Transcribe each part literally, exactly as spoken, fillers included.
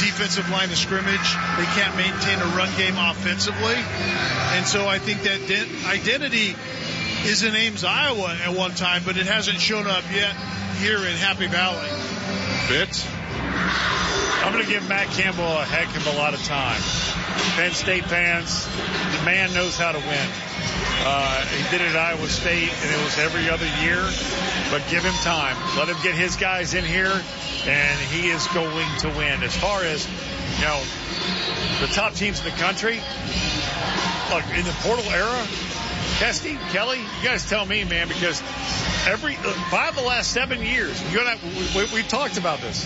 defensive line of scrimmage. They can't maintain a run game offensively. And so I think that de- identity is in Ames, Iowa at one time, but it hasn't shown up yet here in Happy Valley. Fitz? I'm going to give Matt Campbell a heck of a lot of time. Penn State fans, the man knows how to win. Uh, he did it at Iowa State, and it was every other year. But give him time. Let him get his guys in here, and he is going to win. As far as, you know, the top teams in the country, look, in the portal era, Kesty, Kelly, you guys tell me, man, because every five of the last seven years, you're gonna, we, we, we talked about this.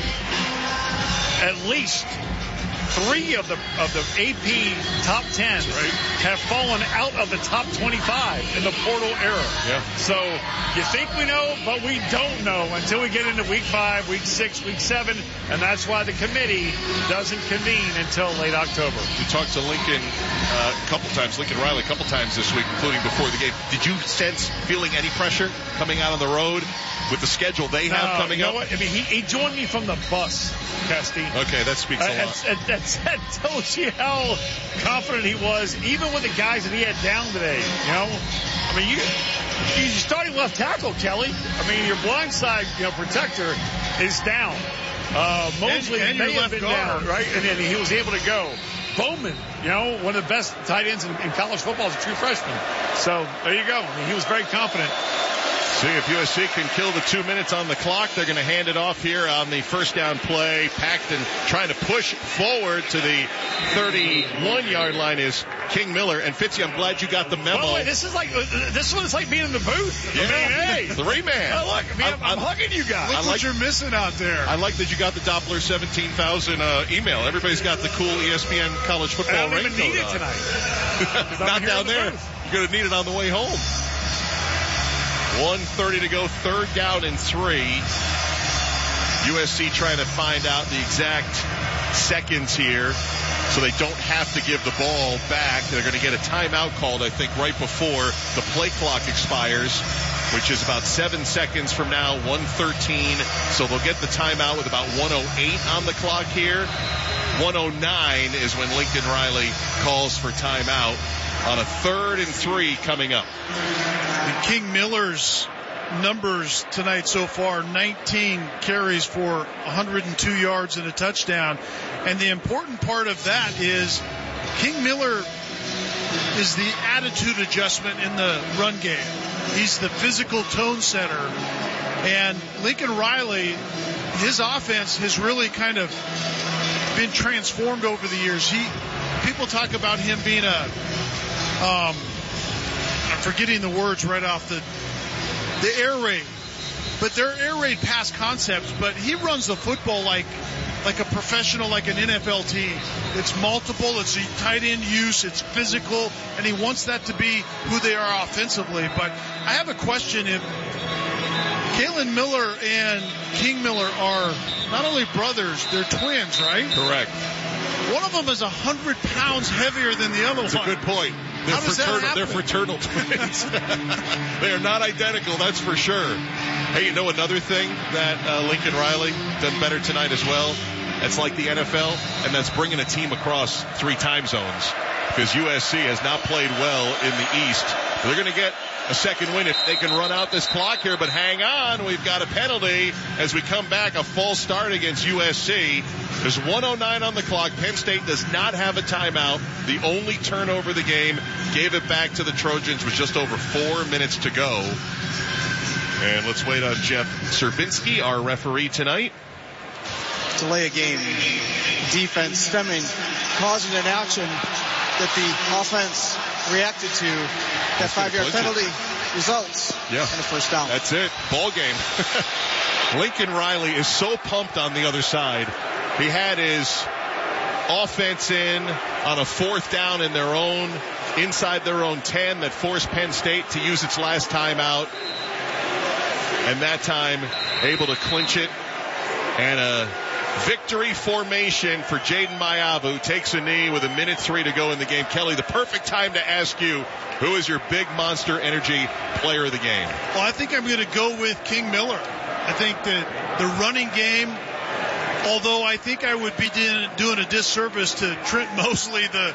At least three of the of the A P top ten right. have fallen out of the top twenty-five in the portal era. Yeah. So you think we know, but we don't know until we get into week five, week six, week seven, and that's why the committee doesn't convene until late October. You talked to Lincoln uh, a couple times, Lincoln Riley a couple times this week, including before the game. Did you sense feeling any pressure coming out on the road with the schedule they have no, coming you know up? What? I mean, he, he joined me from the bus, Kesty. Okay, that speaks a lot. Uh, that, that tells you how confident he was, even with the guys that he had down today. You know, I mean, you you're starting left tackle, Kelly. I mean, your blindside, you know, protector is down. Uh, Mosley and, and may your have left been guard. down, right? And then he was able to go. Bowman, you know, one of the best tight ends in, in college football as a true freshman. So there you go. I mean, he was very confident. See if U S C can kill the two minutes on the clock. They're going to hand it off here on the first down play. Paxton trying to push forward to the thirty-one-yard line is King Miller. And Fitzy, I'm glad you got the memo. By the way, this is like this one is like being in the booth. Yeah, I mean, hey, three man. Oh, look, I mean, I'm, I'm, I'm hugging you guys. Look I what like, you're missing out there. I like that you got the Doppler seventeen thousand uh, email. Everybody's got the cool E S P N college football I don't raincoat even need it on. tonight. Not down the there. booth. You're going to need it on the way home. one thirty to go, third down and three. U S C trying to find out the exact seconds here so they don't have to give the ball back. They're going to get a timeout called, I think, right before the play clock expires, which is about seven seconds from now, one thirteen. So they'll get the timeout with about one oh eight on the clock here. one oh nine is when Lincoln Riley calls for timeout on a third and three coming up. And King Miller's numbers tonight so far, nineteen carries for one hundred two yards and a touchdown. And the important part of that is King Miller is the attitude adjustment in the run game. He's the physical tone setter. And Lincoln Riley, his offense has really kind of been transformed over the years. He, people talk about him being a, um, I'm forgetting the words right off the, the air raid, but they're air raid pass concepts, but he runs the football like, like a professional, like an N F L team. It's multiple, it's a tight end use, it's physical, and he wants that to be who they are offensively. But I have a question. If Kalen Miller and King Miller are not only brothers, they're twins, right? Correct. One of them is one hundred pounds heavier than the other That's one. a good point. They're How does that fraternal, happen? they're fraternal twins. They are not identical, that's for sure. Hey, you know another thing that uh, Lincoln Riley done better tonight as well? It's like the N F L, and that's bringing a team across three time zones. Because U S C has not played well in the East. They're going to get a second win if they can run out this clock here, but hang on, we've got a penalty as we come back, a false start against U S C. There's one oh nine on the clock. Penn State does not have a timeout. The only turnover of the game gave it back to the Trojans with just over four minutes to go. And let's wait on Jeff Serbinsky, our referee tonight. Delay a game. Defense stemming, causing an action that the offense reacted to. That five-yard penalty results yeah. in a first down. That's it. Ball game. Lincoln Riley is so pumped on the other side. He had his offense in on a fourth down in their own, inside their own ten that forced Penn State to use its last timeout. And that time able to clinch it. And a victory formation for Jaden Mayavu. Takes a knee with a minute three to go in the game. Kelly, the perfect time to ask you, who is your big Monster Energy player of the game? Well, I think I'm going to go with King Miller. I think that the running game Although I think I would be doing a disservice to Trent Mosley, the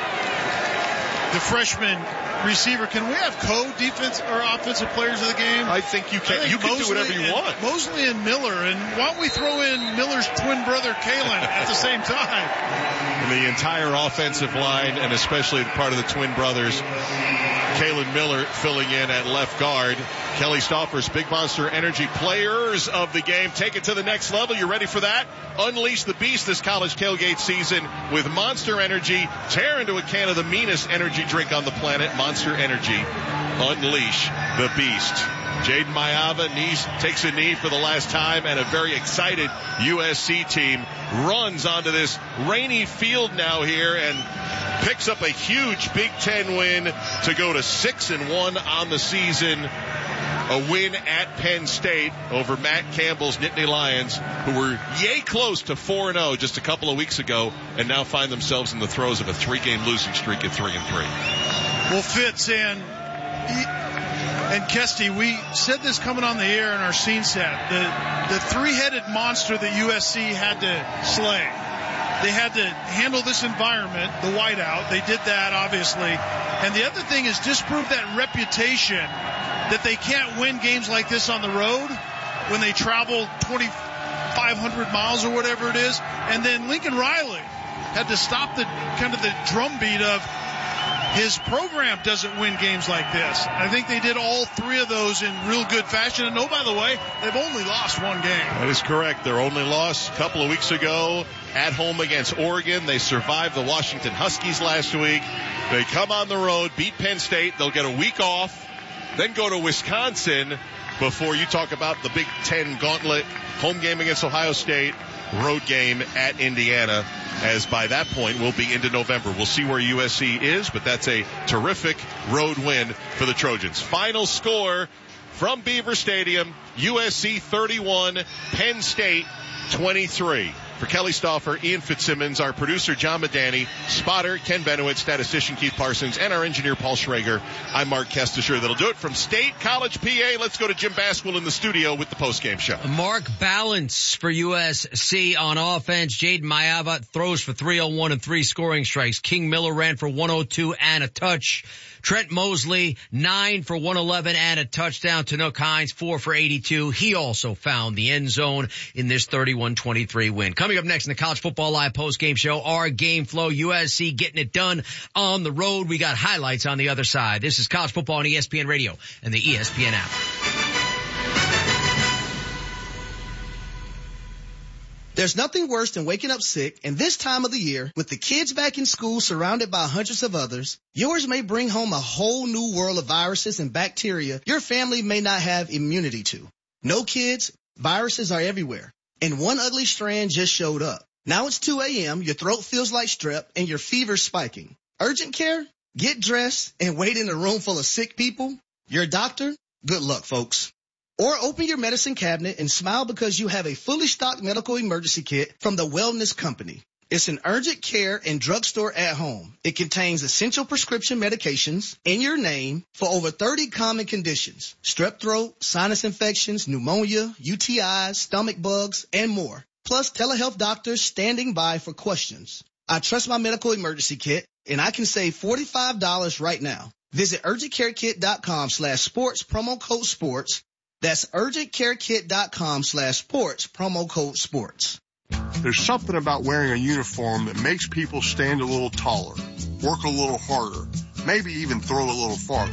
the freshman receiver. Can we have co-defense or offensive players of the game? I think you can. Think you can Mosley do whatever you and, want. Mosley and Miller, and why don't we throw in Miller's twin brother Kalen at the same time? And the entire offensive line, and especially part of the twin brothers, Kalen Miller filling in at left guard. Kelly Stauffer's Big Monster Energy players of the game. Take it to the next level. You ready for that? Unleash the beast this college tailgate season with Monster Energy. Tear into a can of the meanest energy drink on the planet, Monster Energy. Unleash the beast. Jaden Mayava knees, takes a knee for the last time, and a very excited U S C team runs onto this rainy field now here and picks up a huge Big Ten win to go to six and one on the season. A win at Penn State over Matt Campbell's Nittany Lions, who were yay close to four and oh just a couple of weeks ago, and now find themselves in the throes of a three-game losing streak at three and three. Well, Fitz and and Kesty, we said this coming on the air in our scene set. The the three-headed monster that U S C had to slay. They had to handle this environment, the whiteout. They did that, obviously. And the other thing is disprove that reputation that they can't win games like this on the road when they travel twenty-five hundred miles or whatever it is. And then Lincoln Riley had to stop the kind of the drumbeat of his program doesn't win games like this. I think they did all three of those in real good fashion. And oh, by the way, they've only lost one game. That is correct. Their only loss a couple of weeks ago at home against Oregon. They survived the Washington Huskies last week. They come on the road, beat Penn State. They'll get a week off, then go to Wisconsin before you talk about the Big Ten gauntlet. Home game against Ohio State, road game at Indiana, as by that point we'll be into November. We'll see where U S C is, but that's a terrific road win for the Trojans. Final score from Beaver Stadium, U S C thirty-one, Penn State twenty-three. For Kelly Stauffer, Ian Fitzsimmons, our producer John Medani, spotter Ken Benowitz, statistician Keith Parsons, and our engineer Paul Schrager, I'm Mark Kestisher. That'll do it from State College, P A. Let's go to Jim Basquill in the studio with the postgame show. Mark, balance for U S C on offense. Jaden Mayava throws for three oh one and three scoring strikes. King Miller ran for one oh two and a touch. Trent Mosley, nine for one eleven and a touchdown. Tanook Hines, four for eighty-two. He also found the end zone in this thirty-one twenty-three win. Coming up next in the College Football Live postgame show, our game flow, U S C getting it done on the road. We got highlights on the other side. This is College Football on E S P N Radio and the E S P N app. There's nothing worse than waking up sick, and this time of the year, with the kids back in school surrounded by hundreds of others, yours may bring home a whole new world of viruses and bacteria your family may not have immunity to. No kids, viruses are everywhere, and one ugly strand just showed up. Now it's two a.m., your throat feels like strep, and your fever's spiking. Urgent care? Get dressed and wait in a room full of sick people? Your doctor? Good luck, folks. Or open your medicine cabinet and smile because you have a fully stocked medical emergency kit from the Wellness Company. It's an urgent care and drugstore at home. It contains essential prescription medications in your name for over thirty common conditions: strep throat, sinus infections, pneumonia, U T Is, stomach bugs, and more. Plus telehealth doctors standing by for questions. I trust my medical emergency kit, and I can save forty-five dollars right now. Visit urgentcarekit.com slash sports, promo code sports. That's urgentcarekit.com slash sports, promo code sports. There's something about wearing a uniform that makes people stand a little taller, work a little harder, maybe even throw a little farther.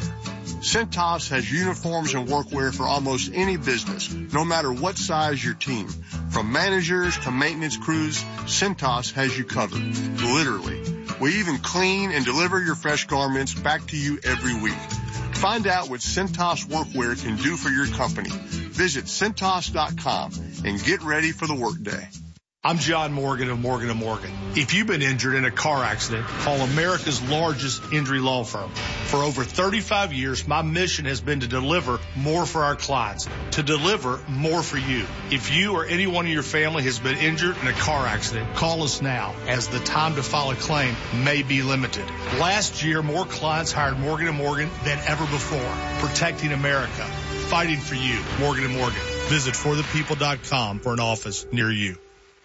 Cintas has uniforms and workwear for almost any business, no matter what size your team. From managers to maintenance crews, Cintas has you covered. Literally. We even clean and deliver your fresh garments back to you every week. Find out what Cintas Workwear can do for your company. Visit Cintas dot com and get ready for the workday. I'm John Morgan of Morgan and Morgan. If you've been injured in a car accident, call America's largest injury law firm. For over thirty-five years, my mission has been to deliver more for our clients, to deliver more for you. If you or anyone in your family has been injured in a car accident, call us now, as the time to file a claim may be limited. Last year, more clients hired Morgan and Morgan than ever before, protecting America, fighting for you. Morgan and Morgan. Visit for the people dot com for an office near you.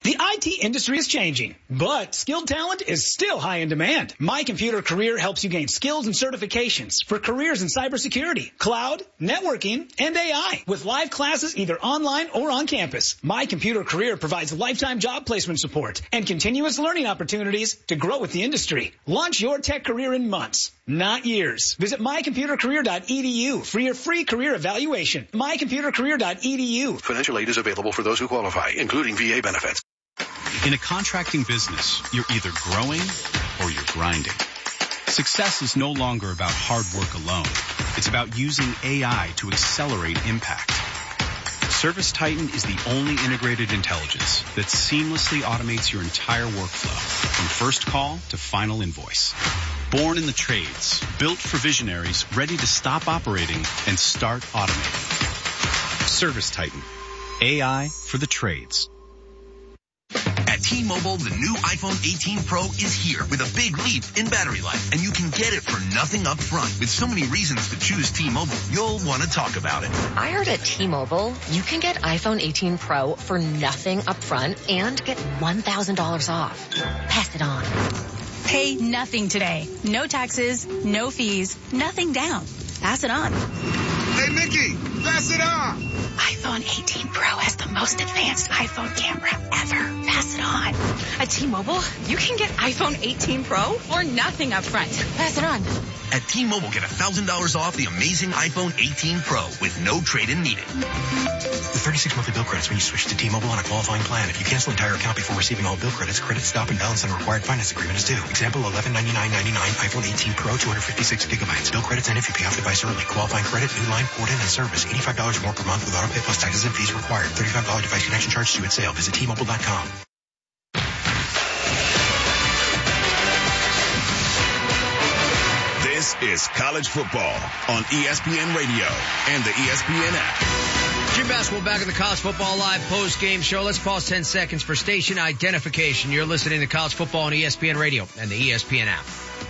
The I T industry is changing, but skilled talent is still high in demand. My Computer Career helps you gain skills and certifications for careers in cybersecurity, cloud, networking, and A I. With live classes either online or on campus, My Computer Career provides lifetime job placement support and continuous learning opportunities to grow with the industry. Launch your tech career in months, not years. Visit my computer career dot e d u for your free career evaluation. my computer career dot e d u. Financial aid is available for those who qualify, including V A benefits. In a contracting business, you're either growing or you're grinding. Success is no longer about hard work alone. It's about using A I to accelerate impact. ServiceTitan is the only integrated intelligence that seamlessly automates your entire workflow, from first call to final invoice. Born in the trades, built for visionaries ready to stop operating and start automating. ServiceTitan, A I for the trades. At T-Mobile, the new iPhone eighteen Pro is here with a big leap in battery life, and you can get it for nothing up front. With so many reasons to choose T-Mobile, you'll want to talk about it. I heard at T-Mobile, you can get iPhone eighteen Pro for nothing up front and get one thousand dollars off. Pass it on. Pay nothing today. No taxes, no fees, nothing down. Pass it on. Hey, Mickey, pass it on. iPhone eighteen Pro has the most advanced iPhone camera ever. Pass it on. At T-Mobile, you can get iPhone eighteen Pro for nothing up front. Pass it on. At T-Mobile, get one thousand dollars off the amazing iPhone eighteen Pro with no trade-in needed. The thirty-six monthly bill credits when you switch to T-Mobile on a qualifying plan. If you cancel entire account before receiving all bill credits, credit stop and balance on a required finance agreement is due. Example, eleven ninety-nine ninety-nine iPhone eighteen Pro, two hundred fifty-six gigabytes. Bill credits end if you pay off device early. Qualifying credit, new line, port in, and service. eighty-five dollars more per month with auto pay plus taxes and fees required. thirty-five dollars device connection charge due at sale. Visit T Mobile dot com. This is college football on E S P N Radio and the E S P N app. Jim Basketball back in the College Football Live post-game show. Let's pause ten seconds for station identification. You're listening to College Football on E S P N Radio and the E S P N app.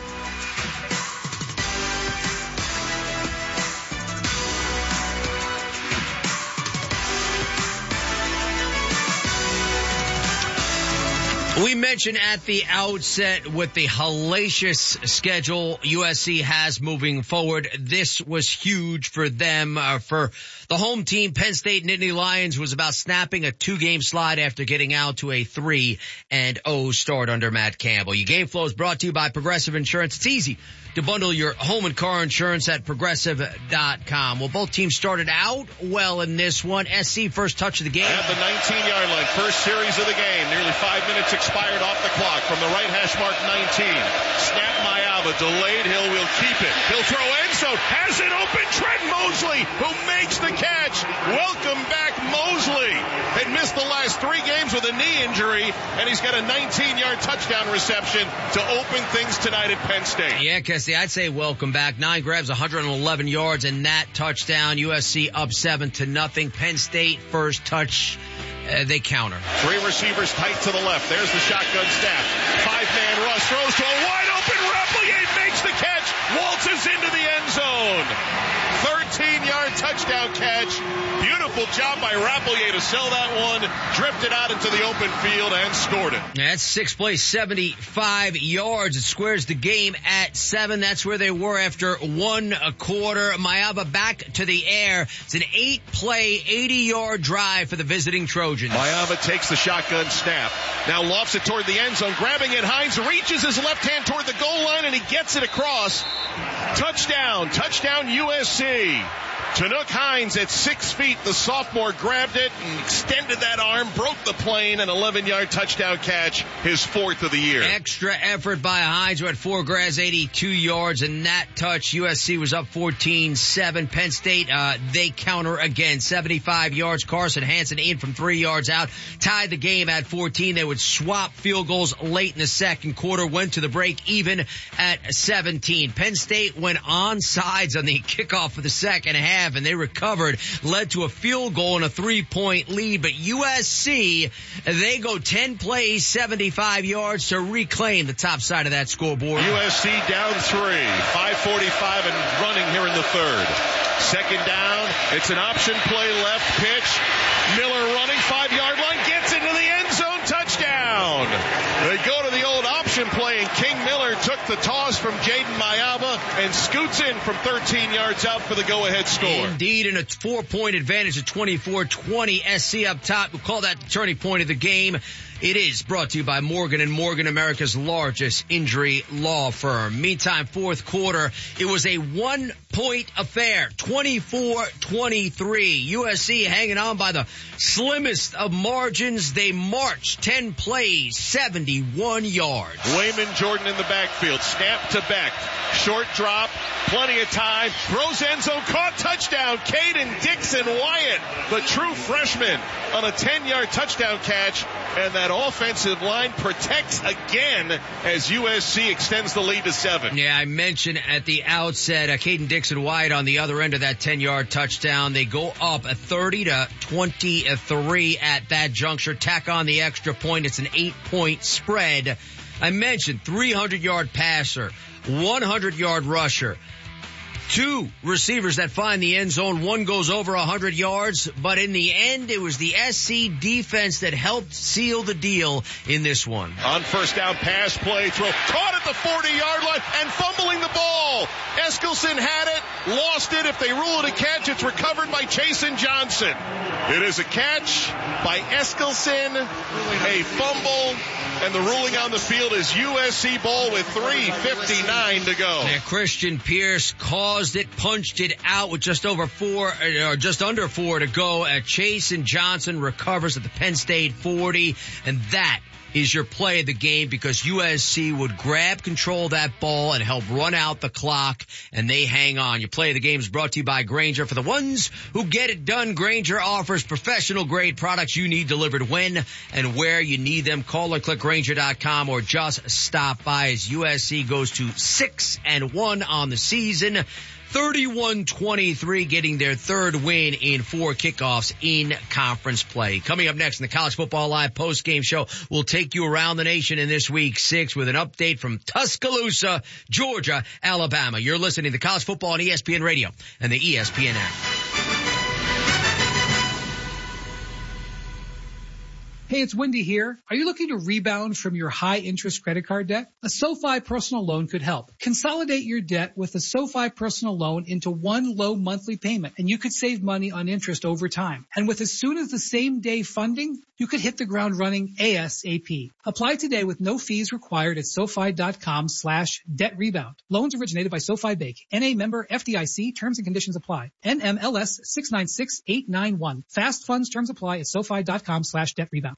We mentioned at the outset with the hellacious schedule U S C has moving forward, this was huge for them. Uh, for the home team, Penn State Nittany Lions was about snapping a two-game slide after getting out to a three and oh start under Matt Campbell. Your game flow is brought to you by Progressive Insurance. It's easy to bundle your home and car insurance at progressive dot com. Well, both teams started out well in this one. S C first touch of the game. At the nineteen-yard line, first series of the game. Nearly five minutes expired off the clock from the right hash mark nineteen. Snap Mayava, delayed. Hill will keep it. He'll throw end zone. Has it open. Trent Mosley, who makes the catch. Welcome back, Mosley. Had missed the last three games with a knee injury, and he's got a nineteen-yard touchdown reception to open things tonight at Penn State. Yeah, Cassie, I'd say welcome back. Nine grabs, one hundred eleven yards, and that touchdown. U S C up seven to nothing. Penn State first touch. Uh, they counter. Three receivers tight to the left. There's the shotgun snap. Five-man rush. Throws to a wide-open Rappleyea. Makes the catch. Waltzes into the end zone. thirteen-yard touchdown catch. Beautiful job by Rappleyea to sell that one. Drifted out into the open field and scored it. That's six plays, seventy-five yards. It squares the game at seven. That's where they were after one a quarter. Mayava back to the air. It's an eight-play, eighty-yard drive for the visiting Trojans. Mayava takes the shotgun snap. Now lofts it toward the end zone. Grabbing it, Hines reaches his left hand toward the goal line, and he gets it across. Touchdown. Touchdown U S C. Chinook Hines at six feet, the sophomore grabbed it and extended that arm, broke the plane, an eleven-yard touchdown catch, his fourth of the year. Extra effort by Hines, who had four grabs, eighty-two yards, and that touch. U S C was up fourteen seven. Penn State, uh, they counter again, seventy-five yards. Carson Hansen in from three yards out, tied the game at fourteen. They would swap field goals late in the second quarter, went to the break even at seventeen. Penn State went onside on the kickoff of the second half, and they recovered, led to a field goal and a three-point lead. But U S C, they go ten plays, seventy-five yards to reclaim the top side of that scoreboard. U S C down three, five forty-five and running here in the third. Second down, it's an option play, left pitch. Miller running, five-yard line, gets into the end zone, touchdown. Possession play, and King Miller took the toss from Jaden Mayaba and scoots in from thirteen yards out for the go-ahead score. Indeed, and a four-point advantage of twenty-four twenty. S C up top. We'll call that the turning point of the game. It is brought to you by Morgan and Morgan, America's largest injury law firm. Meantime, fourth quarter, it was a one-point affair, twenty-four twenty-three. U S C hanging on by the slimmest of margins. They marched ten plays, seventy-one yards. Wayman Jordan in the backfield, snap to Beck, short drop, plenty of time, throws end zone, caught, touchdown, Caden Dixon Wyatt, the true freshman, on a ten-yard touchdown catch, and that offensive line protects again as U S C extends the lead to seven. Yeah, I mentioned at the outset, uh, Caden Dixon Wyatt on the other end of that ten-yard touchdown. They go up a thirty to twenty-three at that juncture. Tack on the extra point. It's an eight-point spread. I mentioned three hundred yard passer, one hundred yard rusher. Two receivers that find the end zone. One goes over one hundred yards, but in the end, it was the S C defense that helped seal the deal in this one. On first down, pass play, throw, caught at the forty-yard line and fumbling the ball. Eskelson had it, lost it. If they rule it a catch, it's recovered by Chasen Johnson. It is a catch by Eskelson, a fumble, and the ruling on the field is U S C ball with three fifty-nine to go. Yeah, Christian Pierce caused it, punched it out with just over four, or just under four to go. Uh, Chasen Johnson recovers at the Penn State forty, and that is your play of the game because U S C would grab control of that ball and help run out the clock, and they hang on. Your play of the game is brought to you by Grainger. For the ones who get it done, Grainger offers professional-grade products you need delivered when and where you need them. Call or click Grainger dot com or just stop by as U S C goes to six and one on the season. thirty-one twenty-three, getting their third win in four kickoffs in conference play. Coming up next in the College Football Live post-game show, we'll take you around the nation in this week six with an update from Tuscaloosa, Georgia, Alabama. You're listening to College Football on E S P N Radio and the E S P N app. Hey, it's Wendy here. Are you looking to rebound from your high-interest credit card debt? A SoFi personal loan could help. Consolidate your debt with a SoFi personal loan into one low monthly payment, and you could save money on interest over time. And with as soon as the same day funding, you could hit the ground running ASAP. Apply today with no fees required at SoFi.com slash debt rebound. Loans originated by SoFi Bank. N A member F D I C. Terms and conditions apply. N M L S six nine six eight nine one. Fast funds terms apply at SoFi.com slash debt rebound.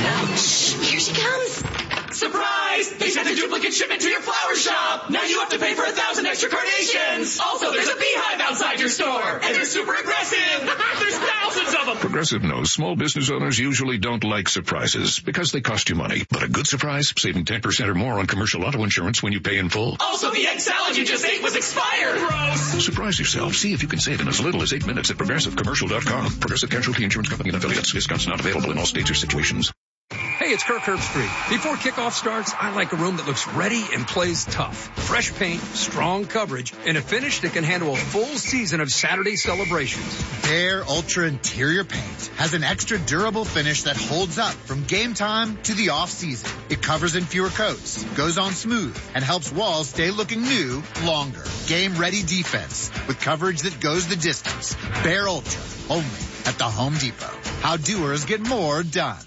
Here she comes. Surprise! They sent a duplicate shipment to your flower shop. Now you have to pay for a thousand extra carnations. Also, there's a beehive outside your store. And they're super aggressive. There's thousands of them. Progressive knows small business owners usually don't like surprises because they cost you money. But a good surprise, saving ten percent or more on commercial auto insurance when you pay in full. Also, the egg salad you just ate was expired. Gross. Surprise yourself. See if you can save in as little as eight minutes at progressive commercial dot com. Progressive Casualty Insurance Company and affiliates. Discounts not available in all states or situations. Hey, it's Kirk Herbstreit. Before kickoff starts, I like a room that looks ready and plays tough. Fresh paint, strong coverage, and a finish that can handle a full season of Saturday celebrations. Behr Ultra Interior Paint has an extra durable finish that holds up from game time to the off season. It covers in fewer coats, goes on smooth, and helps walls stay looking new longer. Game ready defense with coverage that goes the distance. Behr Ultra, only at the Home Depot. How doers get more done.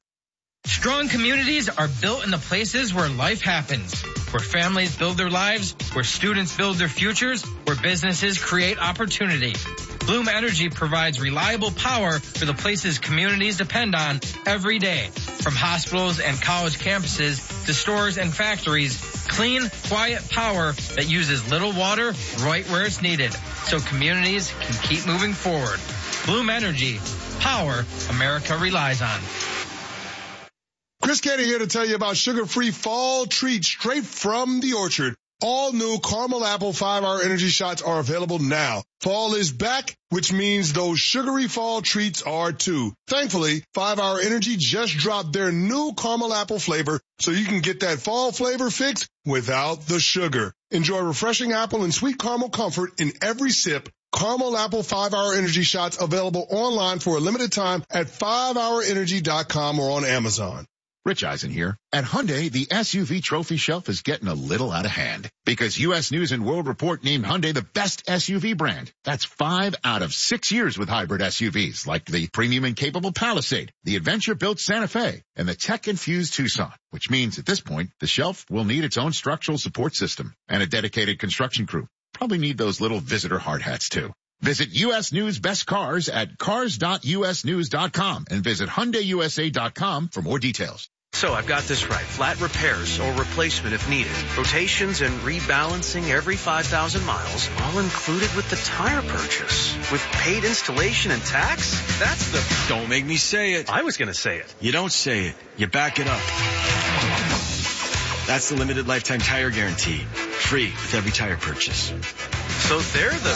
Strong communities are built in the places where life happens, where families build their lives, where students build their futures, where businesses create opportunity. Bloom Energy provides reliable power for the places communities depend on every day. From hospitals and college campuses to stores and factories, clean, quiet power that uses little water right where it's needed so communities can keep moving forward. Bloom Energy, power America relies on. Chris Canty here to tell you about sugar-free fall treats straight from the orchard. All new caramel apple five-hour energy shots are available now. Fall is back, which means those sugary fall treats are too. Thankfully, five-hour Energy just dropped their new caramel apple flavor, so you can get that fall flavor fix without the sugar. Enjoy refreshing apple and sweet caramel comfort in every sip. Caramel apple five-hour energy shots available online for a limited time at five hour energy dot com or on Amazon. Rich Eisen here. At Hyundai, the S U V trophy shelf is getting a little out of hand because U S News and World Report named Hyundai the best S U V brand. That's five out of six years with hybrid S U Vs like the premium and capable Palisade, the adventure-built Santa Fe, and the tech-infused Tucson, which means at this point, the shelf will need its own structural support system and a dedicated construction crew. Probably need those little visitor hard hats too. Visit U S News Best Cars at cars dot u s news dot com and visit Hyundai U S A dot com for more details. So I've got this right. Flat repairs or replacement if needed. Rotations and rebalancing every five thousand miles, all included with the tire purchase. With paid installation and tax? That's the... Don't make me say it. I was going to say it. You don't say it. You back it up. That's the limited lifetime tire guarantee. Free with every tire purchase. So they're the...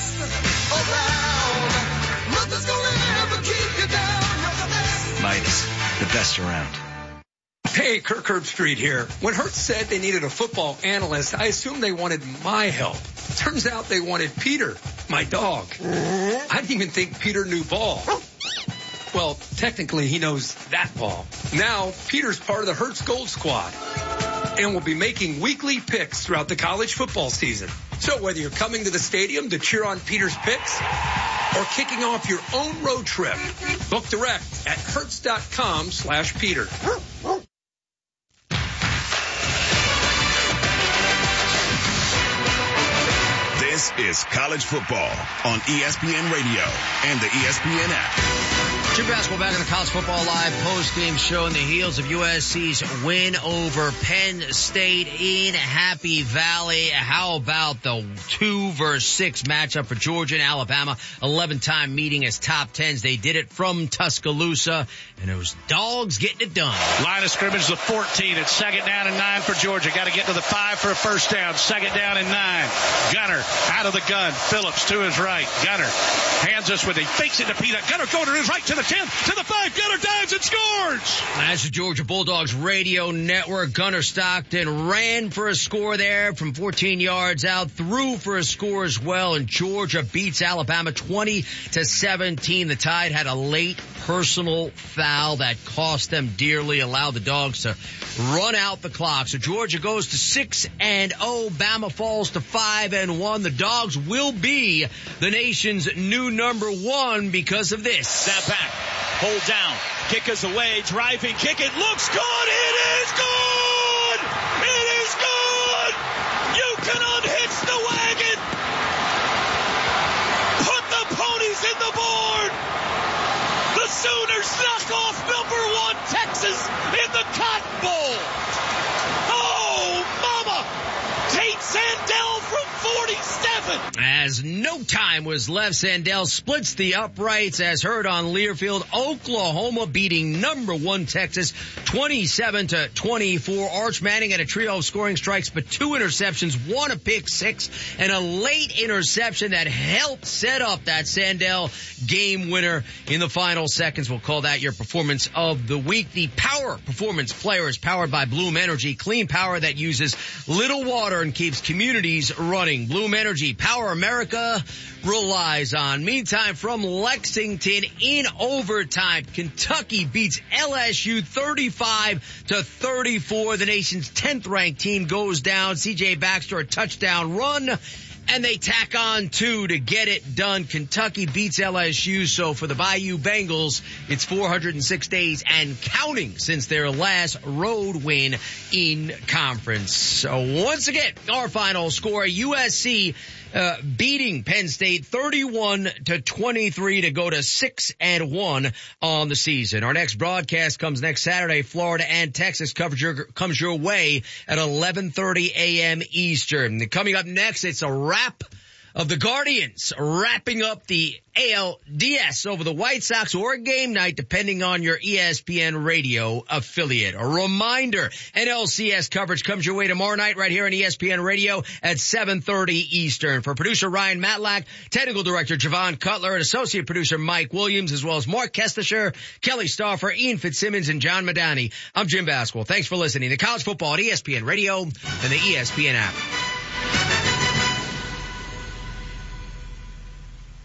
Midas, the best around. Hey, Kirk Herbstreit here. When Hertz said they needed a football analyst, I assumed they wanted my help. Turns out they wanted Peter, my dog. I didn't even think Peter knew ball. Well, technically, he knows that ball. Now, Peter's part of the Hertz Gold Squad and will be making weekly picks throughout the college football season. So whether you're coming to the stadium to cheer on Peter's picks or kicking off your own road trip, book direct at hertz.com slash Peter. This is college football on E S P N Radio and the E S P N app. Jim Basketball back on the College Football Live post-game show in the heels of U S C's win over Penn State in Happy Valley. How about the two versus six matchup for Georgia and Alabama? eleven-time meeting as top tens. They did it from Tuscaloosa, and it was dogs getting it done. Line of scrimmage the fourteen. It's second down and nine for Georgia. Got to get to the five for a first down. Second down and nine. Gunner out of the gun. Phillips to his right. Gunner hands us with he fakes it to Peanut. Gunner going to his right to the ten, to the five. Gunner dives and scores. That's the Georgia Bulldogs radio network. Gunner Stockton ran for a score there from fourteen yards out, threw for a score as well, and Georgia beats Alabama twenty to seventeen. The Tide had a late personal foul that cost them dearly, allowed the Dogs to run out the clock. So Georgia goes to six and oh. Bama falls to five and one. The Dogs will be the nation's new number one because of this. Snap back. Hold down. Kick is away. Driving kick. It looks good. It is good. It is good. You can unhitch the wagon. Put the ponies in the board. The Sooners knock off number one Texas in the Cotton Bowl. Oh, mama. Tate Sandell from forty-seven. As no time was left, Sandell splits the uprights as heard on Learfield. Oklahoma beating number one Texas twenty-seven to twenty-four. Arch Manning had a trio of scoring strikes, but two interceptions, one a pick six, and a late interception that helped set up that Sandell game winner in the final seconds. We'll call that your performance of the week. The Power Performance Player is powered by Bloom Energy, clean power that uses little water and keeps communities running. Bloom Energy, power America relies on. Meantime, from Lexington in overtime, Kentucky beats L S U thirty-five to thirty-four. The nation's tenth ranked team goes down. C J Baxter, a touchdown run, and they tack on two to get it done. Kentucky beats L S U, so for the Bayou Bengals, it's four hundred six days and counting since their last road win in conference. So once again, our final score, U S C uh, beating Penn State thirty-one to twenty-three to go to six and one on the season. Our next broadcast comes next Saturday. Florida and Texas coverage your, comes your way at eleven thirty a.m. Eastern. Coming up next, it's a wrap of the Guardians wrapping up the A L D S over the White Sox or game night, depending on your E S P N radio affiliate. A reminder, N L C S coverage comes your way tomorrow night right here on E S P N Radio at seven thirty Eastern. For producer Ryan Matlack, technical director Javon Cutler, and associate producer Mike Williams, as well as Mark Kestisher, Kelly Stauffer, Ian Fitzsimmons, and John Madani, I'm Jim Basketball. Thanks for listening to College Football at E S P N Radio and the E S P N app.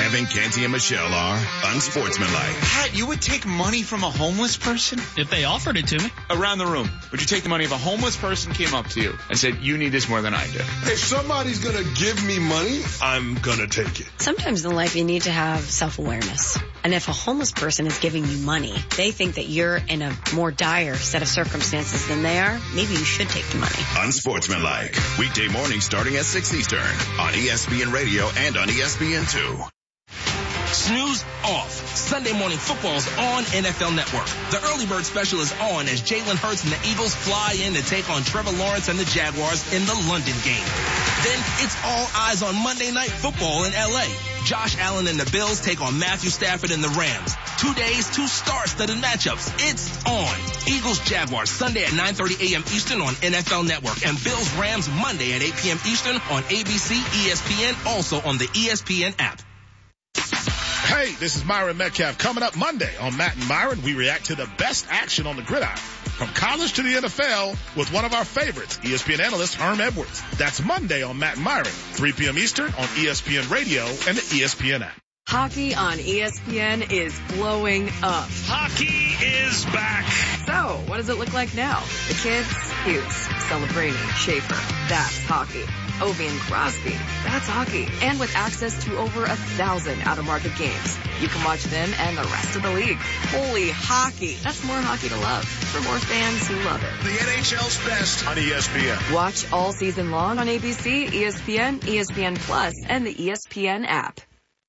Kevin, Canty, and Michelle are unsportsmanlike. Pat, you would take money from a homeless person? If they offered it to me. Around the room, would you take the money if a homeless person came up to you and said, you need this more than I do? If somebody's going to give me money, I'm going to take it. Sometimes in life you need to have self-awareness. And if a homeless person is giving you money, they think that you're in a more dire set of circumstances than they are, maybe you should take the money. Unsportsmanlike. Weekday mornings starting at six Eastern on E S P N Radio and on E S P N two. Snooze off. Sunday morning football's on N F L Network. The early bird special is on as Jalen Hurts and the Eagles fly in to take on Trevor Lawrence and the Jaguars in the London game. Then it's all eyes on Monday Night Football in L A. Josh Allen and the Bills take on Matthew Stafford and the Rams. Two days, two star-studded matchups. It's on. Eagles Jaguars Sunday at nine thirty a.m. Eastern on N F L Network, and Bills Rams Monday at eight p.m. Eastern on A B C, E S P N, also on the E S P N app. Hey, this is Myron Metcalf. Coming up Monday on Matt and Myron, we react to the best action on the gridiron, from college to the N F L, with one of our favorites, E S P N analyst Herm Edwards. That's Monday on Matt and Myron, three p.m. Eastern on E S P N Radio and the E S P N app. Hockey on E S P N is blowing up. Hockey is back. So, what does it look like now? The kids? Hughes, Celebrini, Schaefer. That's hockey. Ovi and Crosby. That's hockey. And with access to over a thousand out-of-market games, you can watch them and the rest of the league. Holy hockey. That's more hockey to love for more fans who love it. The N H L's best on E S P N. Watch all season long on A B C, E S P N, E S P N Plus, and the E S P N app.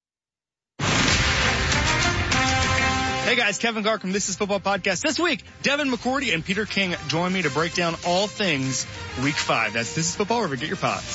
Hey guys, Kevin Gark from This Is Football Podcast. This week, Devin McCourty and Peter King join me to break down all things Week five. That's This Is Football, wherever you get your pods.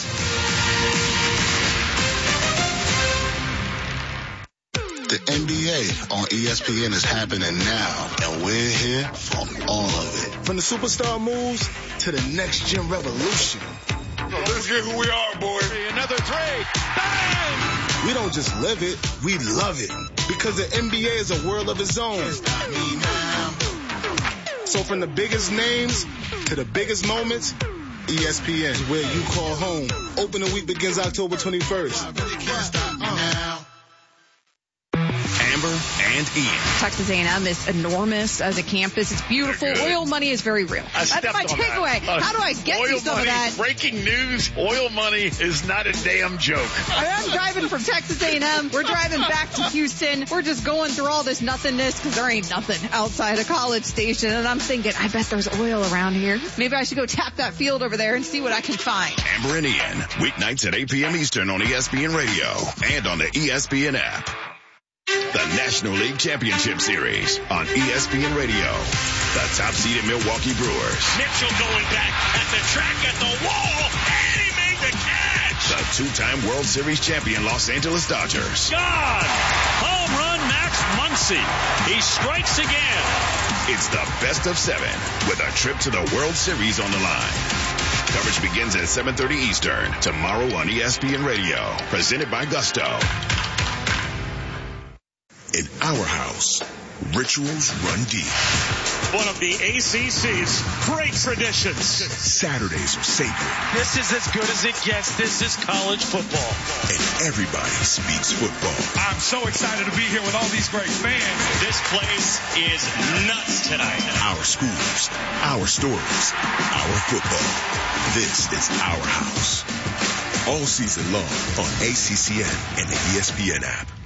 The N B A on E S P N is happening now, and we're here for all of it. From the superstar moves to the next gen revolution. Let's get who we are, boy. Another three. Bang! We don't just live it, we love it. Because the N B A is a world of its own. So from the biggest names to the biggest moments, E S P N is where you call home. Opening week begins October twenty-first. Amber and Ian. Texas A and M is enormous as a campus. It's beautiful. Oil money is very real. I That's my takeaway. That. Uh, How do I get oil you some money, of that? Breaking news, oil money is not a damn joke. I'm driving from Texas A and M. We're driving back to Houston. We're just going through all this nothingness because there ain't nothing outside of College Station. And I'm thinking, I bet there's oil around here. Maybe I should go tap that field over there and see what I can find. Amber and Ian, weeknights at eight p.m. Eastern on E S P N Radio and on the E S P N app. The National League Championship Series on E S P N Radio. The top-seeded Milwaukee Brewers. Mitchell going back at the track, at the wall, and he made the catch. The two-time World Series champion Los Angeles Dodgers. God! Home run Max Muncy. He strikes again. It's the best of seven with a trip to the World Series on the line. Coverage begins at seven thirty Eastern tomorrow on E S P N Radio. Presented by Gusto. In our house, rituals run deep. One of the A C C's great traditions. Saturdays are sacred. This is as good as it gets. This is college football. And everybody speaks football. I'm so excited to be here with all these great fans. This place is nuts tonight. Our schools, our stories, our football. This is our house. All season long on A C C N and the E S P N app.